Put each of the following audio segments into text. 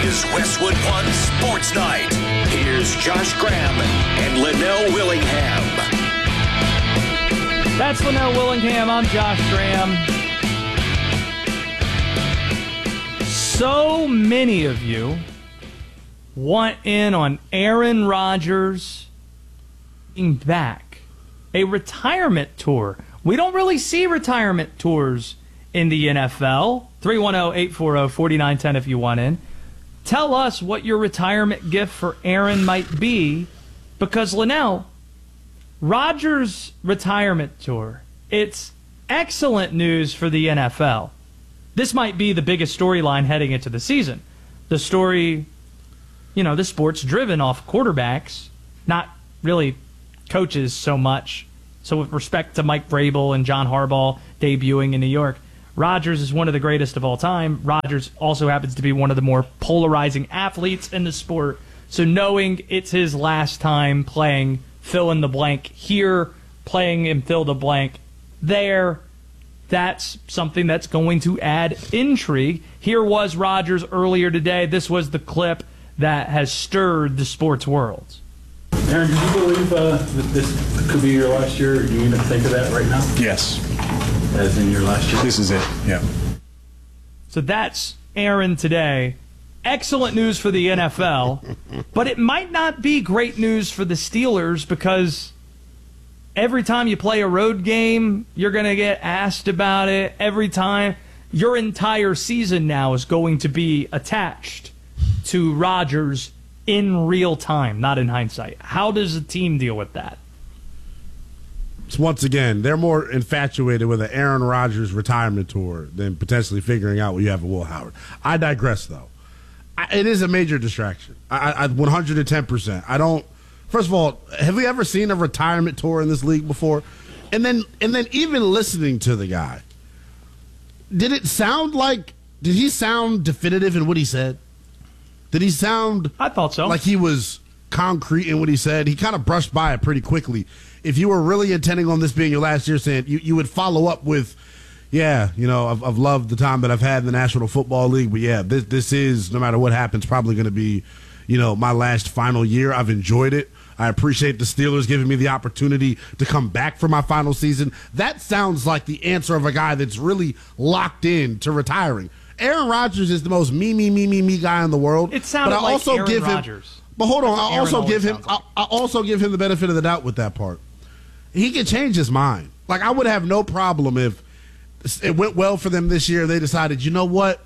is Westwood One Sports Night. Here's Josh Graham and Linnell Willingham. That's Linnell Willingham. I'm Josh Graham. So many of you want in on Aaron Rodgers being back. A retirement tour. We don't really see retirement tours in the NFL. 310-840-4910 if you want in. Tell us what your retirement gift for Aaron might be, because Linnell, Rodgers' retirement tour, it's excellent news for the NFL. This might be the biggest storyline heading into the season. The story, this sport's driven off quarterbacks, not really coaches so much. So with respect to Mike Vrabel and John Harbaugh debuting in New York, Rodgers is one of the greatest of all time. Rodgers also happens to be one of the more polarizing athletes in the sport. So knowing it's his last time playing fill in the blank here, playing in fill the blank there, that's something that's going to add intrigue. Here was Rodgers earlier today. This was the clip that has stirred the sports world. Aaron, do you believe that this could be your last year? Or do you even think of that right now? Yes. As in your last year? This is it, yeah. So that's Aaron today. Excellent news for the NFL, but it might not be great news for the Steelers, because every time you play a road game, you're going to get asked about it. Every time, your entire season now is going to be attached to Rodgers in real time, not in hindsight. How does a team deal with that? Once again, they're more infatuated with an Aaron Rodgers retirement tour than potentially figuring out what you have with Will Howard. I digress, though. It is a major distraction. I 110%. I don't. First of all, have we ever seen a retirement tour in this league before? And then even listening to the guy, did he sound definitive in what he said? Did he sound? I thought so. Like he was concrete in what he said. He kind of brushed by it pretty quickly. If you were really intending on this being your last year, saying you would follow up with, I've loved the time that I've had in the National Football League, but yeah, this is, no matter what happens, probably going to be, my last final year. I've enjoyed it. I appreciate the Steelers giving me the opportunity to come back for my final season. That sounds like the answer of a guy that's really locked in to retiring. Aaron Rodgers is the most me guy in the world. It sounded but I also like Aaron give Rodgers. Him, but hold on, I also give him the benefit of the doubt with that part. He can change his mind. Like, I would have no problem if it went well for them this year. They decided, you know what?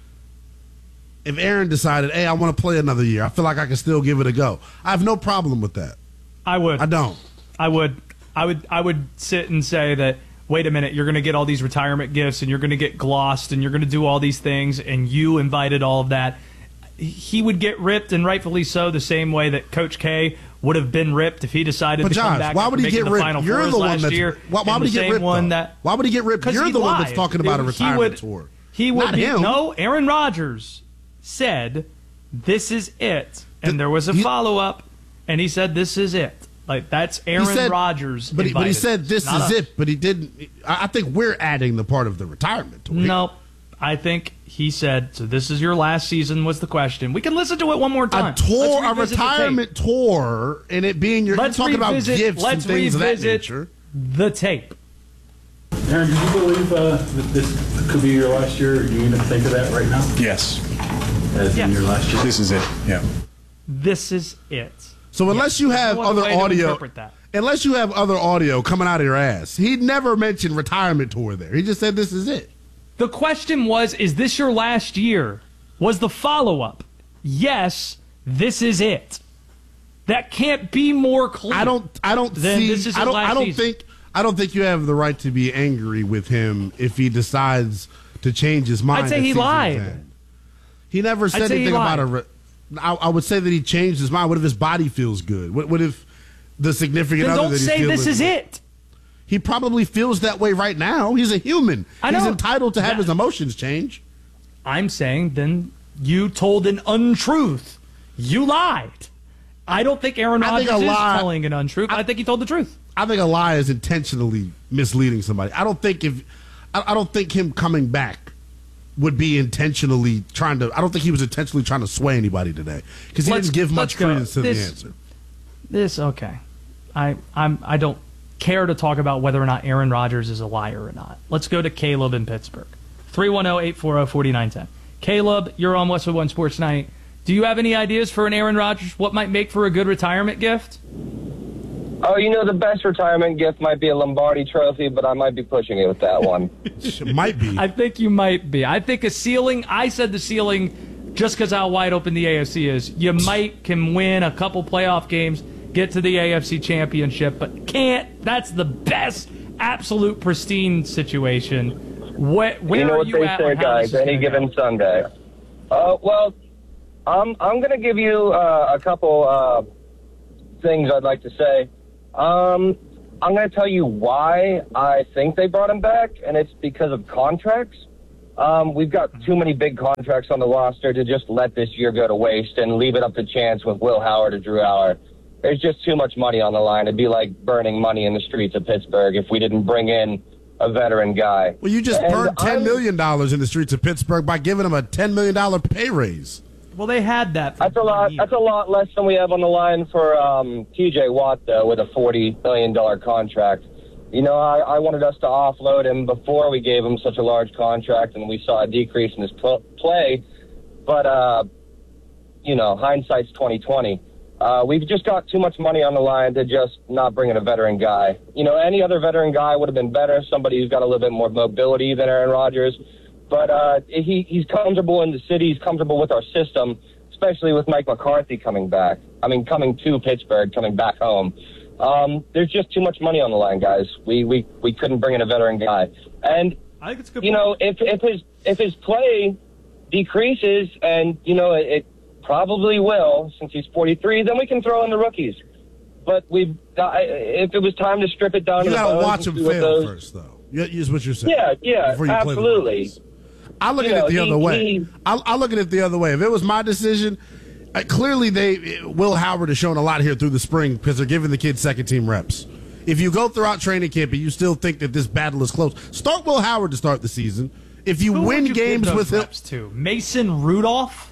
If Aaron decided, hey, I want to play another year, I feel like I can still give it a go. I have no problem with that. I would. I don't. I would sit and say that, wait a minute, you're going to get all these retirement gifts and you're going to get glossed and you're going to do all these things, and you invited all of that. He would get ripped, and rightfully so, the same way that Coach K would have been ripped if he decided to come back. Why would he get ripped? You're the one that's. Why would he get ripped? Why would he get ripped? You're the one that's talking about a retirement tour. He would. Not him. No, Aaron Rodgers said, "This is it," and there was a follow up, and he said, "This is it." Like, that's Aaron Rodgers. But he said, "This is it," but he didn't. I think we're adding the part of the retirement tour. No, I think he said, so this is your last season was the question. We can listen to it one more time. A retirement tour, and it being you're talking about gifts and things of that nature. The tape. Aaron, do you believe that this could be your last year? Or do you even think of that right now? Yes. As in your last year? This is it, yeah. This is it. So unless you have other audio, unless you have other audio coming out of your ass, he never mentioned retirement tour there. He just said this is it. The question was, is this your last year? Was the follow-up, yes, this is it. That can't be more clear. I don't think you have the right to be angry with him if he decides to change his mind. I'd say he lied. He never said anything about I would say that he changed his mind. What if his body feels good? What if the significant other that he's don't say this is it. He probably feels that way right now. He's a human. He's entitled to have his emotions change. I'm saying then you told an untruth. You lied. I don't think Aaron Rodgers is telling an untruth. I think he told the truth. I think a lie is intentionally misleading somebody. I don't think him coming back would be intentionally trying to. I don't think he was intentionally trying to sway anybody today because he didn't give much credence to the answer. Okay. I don't care to talk about whether or not Aaron Rodgers is a liar or not. Let's go to Caleb in Pittsburgh. 310-840-4910. Caleb, you're on Westwood One Sports Night. Do you have any ideas for an Aaron Rodgers? What might make for a good retirement gift? Oh, the best retirement gift might be a Lombardi trophy, but I might be pushing it with that one. Might be. I think you might be. I think a ceiling, I said the ceiling just because how wide open the AFC is. You can win a couple playoff games, get to the AFC championship, but can't. That's the best, absolute pristine situation. Where are you at? You know what they say, guys, any given Sunday. Well, I'm going to give you a couple things I'd like to say. I'm going to tell you why I think they brought him back, and it's because of contracts. We've got too many big contracts on the roster to just let this year go to waste and leave it up to chance with Will Howard or Drew Howard. There's just too much money on the line. It'd be like burning money in the streets of Pittsburgh if we didn't bring in a veteran guy. Well, you just burned $10 million in the streets of Pittsburgh by giving him a $10 million pay raise. Well, they had that. That's a lot. That's a lot less than we have on the line for T.J. Watt, though, with a $40 million contract. I wanted us to offload him before we gave him such a large contract, and we saw a decrease in his play. But hindsight's 20/20. We've just got too much money on the line to just not bring in a veteran guy. Any other veteran guy would have been better. Somebody who's got a little bit more mobility than Aaron Rodgers. But he's comfortable in the city. He's comfortable with our system, especially with Mike McCarthy coming back. Coming to Pittsburgh, coming back home. There's just too much money on the line, guys. We couldn't bring in a veteran guy. And I think it's a good if his play decreases, and it probably will since he's 43, then we can throw in the rookies. But if it was time to strip it down, you got to watch him fail first, though. Is what you're saying. Yeah, absolutely. I look at it the other way. I look at it the other way. If it was my decision, clearly Will Howard has shown a lot here through the spring because they're giving the kids second-team reps. If you go throughout training camp and you still think that this battle is close, start Will Howard to start the season. If you win games with him, to Mason Rudolph.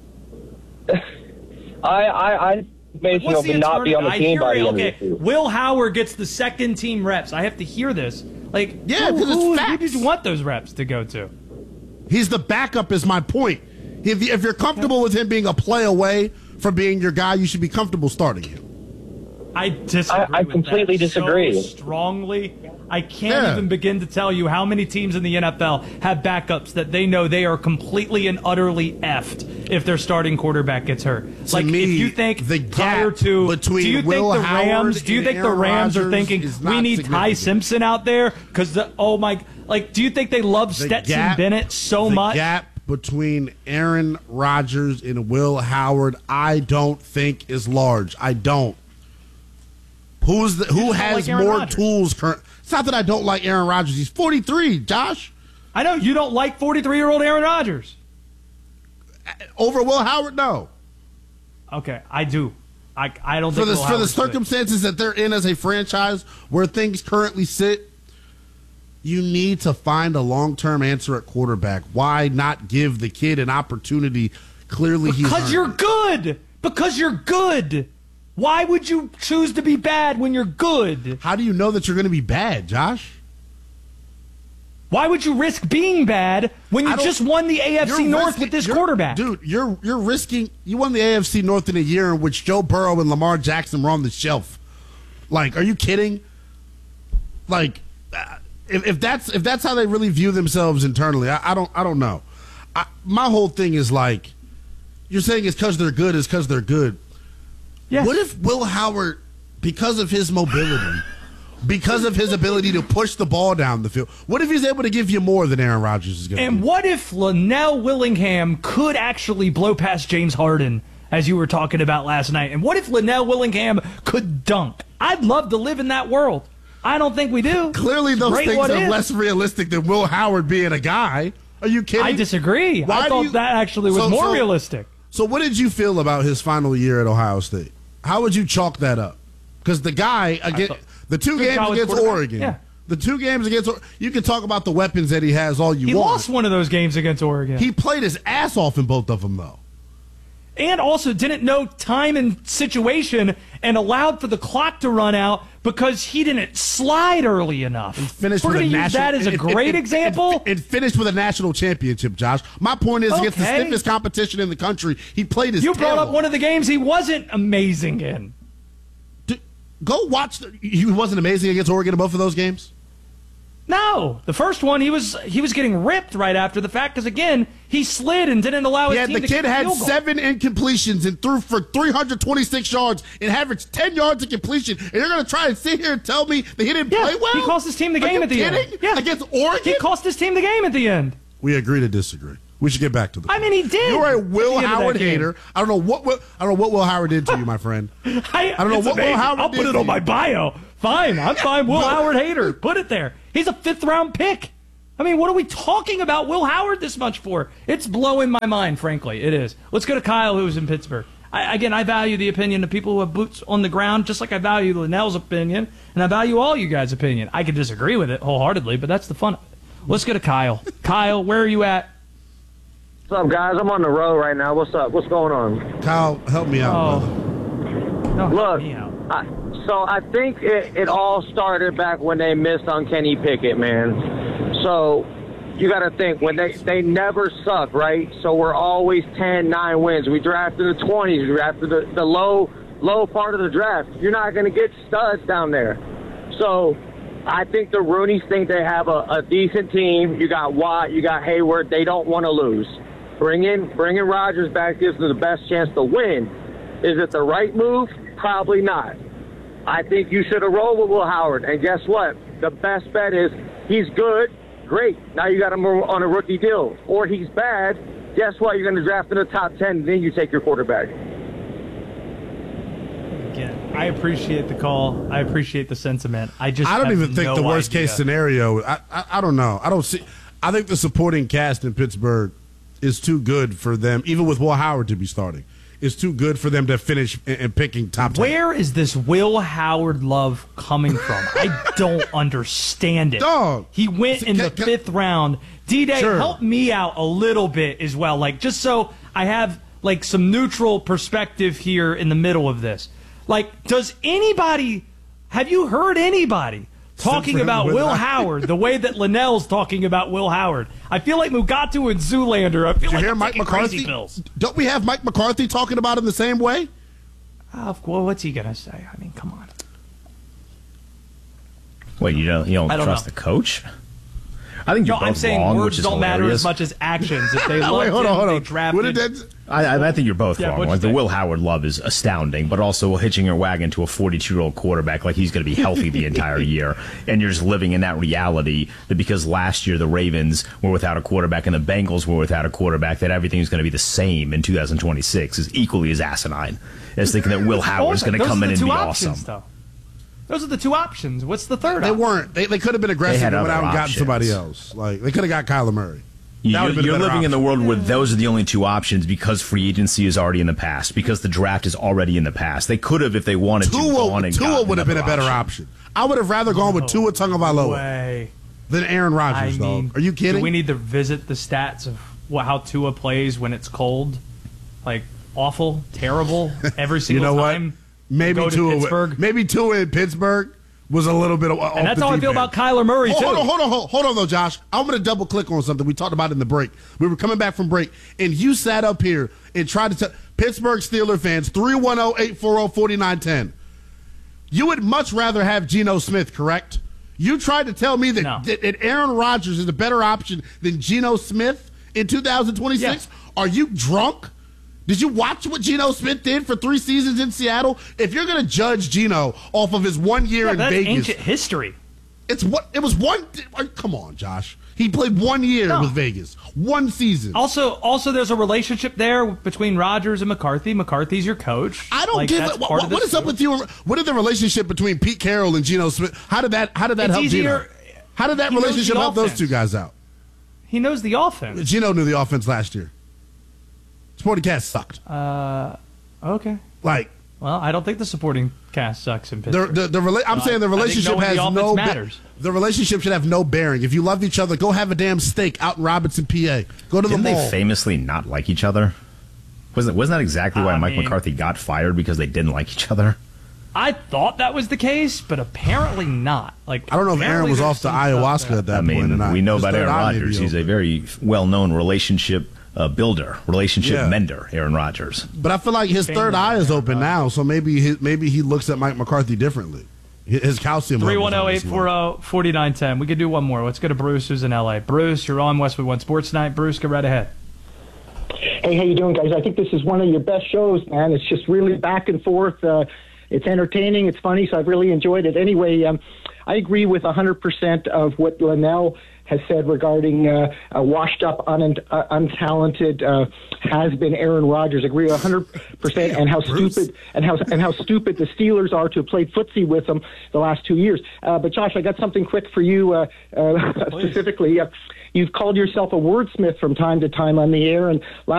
Mason will not be on the team by the end of the season. Will Howard gets the second-team reps. I have to hear this. Who did you want those reps to go to? He's the backup is my point. If you're comfortable with him being a play away from being your guy, you should be comfortable starting him. I disagree. I completely disagree. So strongly. I can't even begin to tell you how many teams in the NFL have backups that they know they are completely and utterly effed if their starting quarterback gets hurt. To me, if you think the gap between do you Will think the Howard Rams? Do you and think the Aaron Rams are Rodgers thinking we need Ty Simpson out there because do you think they love Stetson Bennett so much? The gap between Aaron Rodgers and Will Howard, I don't think is large. I don't. Who has more tools? It's not that I don't like Aaron Rodgers. He's 43, Josh. I know you don't like 43-year-old Aaron Rodgers. Over Will Howard, no. Okay, I do. I don't think for the circumstances that they're in as a franchise where things currently sit, you need to find a long-term answer at quarterback. Why not give the kid an opportunity? Clearly, because you're good. Because you're good. Why would you choose to be bad when you're good? How do you know that you're going to be bad, Josh? Why would you risk being bad when you just won the AFC North with this quarterback? Dude, you're risking. You won the AFC North in a year in which Joe Burrow and Lamar Jackson were on the shelf. Are you kidding? If that's how they really view themselves internally, I don't know. My whole thing is you're saying it's because they're good. It's because they're good. Yes. What if Will Howard, because of his mobility, because of his ability to push the ball down the field, what if he's able to give you more than Aaron Rodgers is going to? And what if Linnell Willingham could actually blow past James Harden, as you were talking about last night? And what if Linnell Willingham could dunk? I'd love to live in that world. I don't think we do. Clearly, those things are less realistic than Will Howard being a guy. Are you kidding? I disagree. I thought that actually was more realistic. So what did you feel about his final year at Ohio State? How would you chalk that up? Because the guy, again, the two games against Oregon The 2 games against, you can talk about the weapons that he has all you He want. lost one of those games against Oregon. He played his ass off in both of them, though. And also didn't know time and situation and allowed for the clock to run out because he didn't slide early enough. Finished We're with going a to use that as a great example. It finished with a national championship, Josh. My point is, against the Okay. stiffest competition in the country, he played his You brought tail up one of the games he wasn't amazing in. Go watch. He wasn't amazing against Oregon in both of those games? No, the first one he was getting ripped right after the fact because again he slid and didn't allow his Yeah, team the to kid kick a had field goal. 7 incompletions and threw for 326 yards and averaged 10 yards of completion. And you're going to try and sit here and tell me that he didn't play well? He cost his team the Are game you at the end. kidding? Yeah, Against Oregon? he cost his team the game at the end. We agree to disagree. We should get back to the. I mean, he did. You're a at Will the end of that Howard game. hater. I don't know what Will Howard did to you, my friend. I don't know it's what Will amazing. Howard I'll did put it to on you. my bio. Fine, I'm fine. Will Howard hater. Put it there. He's a 5th-round pick. I mean, what are we talking about Will Howard this much for? It's blowing my mind, frankly. It is. Let's go to Kyle, who's in Pittsburgh. I value the opinion of people who have boots on the ground, just like I value Linnell's opinion, and I value all you guys' opinion. I can disagree with it wholeheartedly, but that's the fun of it. Let's go to Kyle. Kyle, where are you at? What's up, guys? I'm on the road right now. What's up? What's going on? Kyle, help me out, brother. No, Look, me out. so I think it all started back when they missed on Kenny Pickett, man. So you got to think, when they never suck, right? So we're always 10-9 wins. We drafted the 20s. We drafted the low part of the draft. You're not going to get studs down there. So I think the Rooneys think they have a decent team. You got Watt, you got Hayward. They don't want to lose. Bringing Rodgers back gives them the best chance to win. Is it the right move? Probably not. I think you should have rolled with Will Howard. And guess what? The best bet is he's good. Great. Now you got him on a rookie deal. Or he's bad. Guess what? You're going to draft in the top 10, then you take your quarterback. Again, I appreciate the call. I appreciate the sentiment. I don't don't even think no the worst idea. case scenario. I don't know. I don't see. I think the supporting cast in Pittsburgh is too good for them, even with Will Howard to be starting. It's too good for them to finish in picking top 10. Where is this Will Howard love coming from? I don't understand it. Dog. He went in the 5th round. D-Day, Sure. help me out a little bit as well. Like, just so I have, like, some neutral perspective here in the middle of this. Like, have you heard anybody talking about Will Howard the way that Linnell's talking about Will Howard? I feel like Mugatu and Zoolander. I feel Did you like hear I'm Mike taking McCarthy? crazy pills. Don't we have Mike McCarthy talking about him the same way? Well, what's he going to say? I mean, come on. Wait, you don't I don't trust know. the coach? I think you're No, both I'm saying wrong, words which is don't matter hilarious. as much as actions. If they Wait, loved hold him, on. they drafted. What did that? I think you're both Yeah, wrong. what'd you Like the think? Will Howard love is astounding, but also hitching your wagon to a 42-year-old quarterback like he's going to be healthy the entire year, and you're just living in that reality that because last year the Ravens were without a quarterback and the Bengals were without a quarterback, that everything's going to be the same in 2026 is equally as asinine as thinking that Will Howard's going to come in and be awesome. Though. Those are the two options. What's the third They option? weren't. They could have been aggressive They had and went other out and gotten options. somebody else. Like they could have got Kyler Murray. That You're, would've been a you're better living in the option. world where those are the only two options because free agency is already in the past, because the draft is already in the past. They could have, if they wanted to, gone and Tua gotten would have been a another better option. I would have rather gone with Tua Tagovailoa Way. than Aaron I Rodgers, mean, though. Are you kidding? Do we need to visit the stats of how Tua plays when it's cold? Like, awful, terrible, every You single know what? time Maybe go to Tua. Pittsburgh? Maybe Tua in Pittsburgh was a little bit. And that's how I feel about Kyler Murray, too. Hold on, though, Josh. I'm going to double click on something we talked about in the break. We were coming back from break, and you sat up here and tried to tell Pittsburgh Steelers fans 310-840-4910. You would much rather have Geno Smith, correct? You tried to tell me that, No. that Aaron Rodgers is a better option than Geno Smith in 2026. Yes. Are you drunk? Did you watch what Geno Smith did for 3 seasons in Seattle? If you're going to judge Geno off of his 1 year Yeah, in that's Vegas, ancient history. it was one. Come on, Josh. He played 1 year No. with Vegas, 1 season. Also, there's a relationship there between Rodgers and McCarthy. McCarthy's your coach. I don't Like, give that's it. part of What this is up too. with you? What is the relationship between Pete Carroll and Geno Smith? How did that It's help easier- Geno? How did that he knows relationship the help those offense. two guys out? He knows the offense. Geno knew the offense last year. Sporting Cast sucked. Okay. Like Well, I don't think the supporting cast sucks in Pittsburgh. I'm saying the relationship I think has knowing the no offense matters. The relationship should have no bearing. If you love each other, go have a damn steak out in Robinson, PA. Go to Didn't the mall. they famously not like each other? Wasn't that exactly why Mike McCarthy got fired, because they didn't like each other? I thought that was the case, but apparently not. Like, I don't know if Aaron was off the ayahuasca at that point or not. We know His about third Aaron eye may be Rodgers. He's a open. very well-known relationship builder, relationship mender, Aaron Rodgers. But I feel like his third eye is open now, so maybe he looks at Mike McCarthy differently. His calcium levels are this low. 310-840-4910. We could do one more. Let's go to Bruce, who's in L.A. Bruce, you're on Westwood One Sports Night. Bruce, go right ahead. Hey, how you doing, guys? I think this is one of your best shows, man. It's just really back and forth. It's entertaining. It's funny, so I've really enjoyed it. Anyway, I agree with 100% of what Linnell has said regarding a washed-up, untalented has-been Aaron Rodgers. I agree 100%, and how stupid and how stupid the Steelers are to have played footsie with them the last 2 years. But Josh, I got something quick for you specifically. You've called yourself a wordsmith from time to time on the air, and